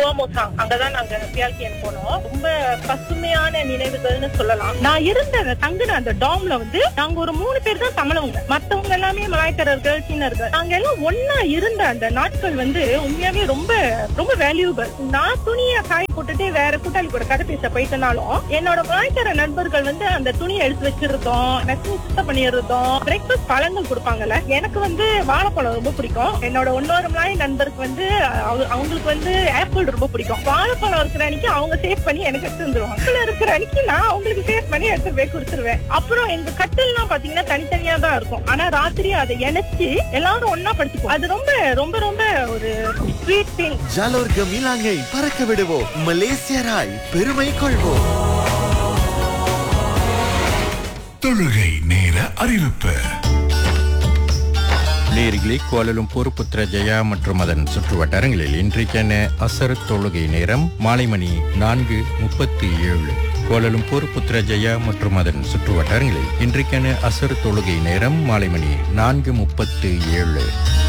Gua Musang, அங்கதான் நாங்க பியால்கியன் போனோம். ரொம்ப பசுமையான நினைவுகள்னு சொல்லலாம். நான் இருந்த தங்குன அந்த டாம்ல வந்து நாங்க ஒரு 3 பேர் தான் தமிழவங்க, மத்தவங்க எல்லாமே மலாய்க்காரர்கள், சீனர்கள். நாங்க எல்லாம் ஒன்னா இருந்த அந்த நாட்கள் வந்து உண்மையாவே ரொம்ப ரொம்ப வேல்யூபிள். நான் துணியை காய போட்டுட்டு வேற கூட்டாளி கூட கதை பேச போயிட்டனாலும் என்னோட மலாய்க்கார நண்பர்கள் வந்து அந்த துணியை எடுத்து வச்சிருந்தோம், மெசேஜ் சுத்தம் பண்ணிருந்தோம், பிரேக்ஃபாஸ்ட் பழங்கள் கொடுப்பாங்கல்ல. எனக்கு வந்து வாழைப்பழம் ரொம்ப பிடிக்கும். என்னோட இன்னொரு மலாய் நண்பருக்கு வந்து அவங்களுக்கு வந்து ஆப்பிள் ரொம்ப பிடிக்கும். வாழைப்பழம் இருக்கிற அன்னைக்கு அவங்க சேவ் பண்ணி எனக்கு எடுத்து வந்துருவாங்க. ஆப்பிள் இருக்கிற அன்னைக்கு நான் அவங்களுக்கு சேவ் பண்ணி எடுத்து போய் கொடுத்துருவேன். அப்புறம் எங்க கட்டில்லாம் பாத்தீங்கன்னா தனித்தனியா தான் இருக்கும். ஆனா ராத்திரி அதை இணைச்சு எல்லாரும் ஒன்னா படுத்துப்போம். அது ரொம்ப ரொம்ப ரொம்ப ஒரு ஸ்வீட் திங். ஜாலோர் கமிலாங்கை பறக்க விடுவோம், மலேசியராய் பெருமை கொள்வோம். தொழுகை நேர அறிவிப்பு. நேரிலே கோலாலம்பூர், புத்ரஜயா மற்றும் அதன் சுற்று வட்டாரங்களில் இன்றைக்கான அசர் தொழுகை நேரம் மாலை மணி 4:37. கோலாலம்பூர், புத்ரஜயா மற்றும் அதன் சுற்று வட்டாரங்களில் இன்றைக்கான அசர் தொழுகை நேரம் மாலை மணி 4:37.